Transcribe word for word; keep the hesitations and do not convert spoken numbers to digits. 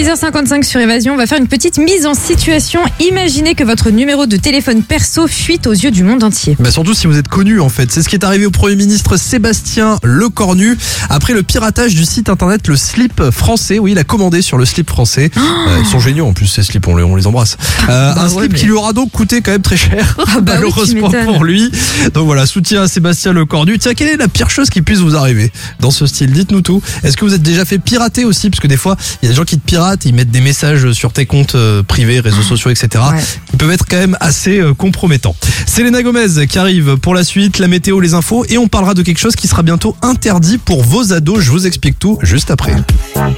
six heures cinquante-cinq sur Évasion, on va faire une petite mise en situation. Imaginez que votre numéro de téléphone perso fuite aux yeux du monde entier. Bah surtout si vous êtes connu en fait. C'est ce qui est arrivé au Premier ministre Sébastien Lecornu après le piratage du site internet Le Slip Français. Oui, il a commandé sur Le Slip Français. Oh euh, ils sont géniaux en plus ces slips, on les, on les embrasse. Euh, bah un slip ouais, mais... qui lui aura donc coûté quand même très cher, ah bah malheureusement oui, pour lui. Donc voilà, soutien à Sébastien Lecornu. Tiens, quelle est la pire chose qui puisse vous arriver dans ce style? Dites-nous tout. Est-ce que vous êtes déjà fait pirater aussi? Parce que des fois, il y a des gens qui te piratent, ils mettent des messages sur tes comptes euh, privés, réseaux sociaux, et cetera. Ouais. Ils peuvent être quand même assez euh, compromettants. Selena Gomez qui arrive pour la suite, la météo, les infos, et on parlera de quelque chose qui sera bientôt interdit pour vos ados. Je vous explique tout juste après.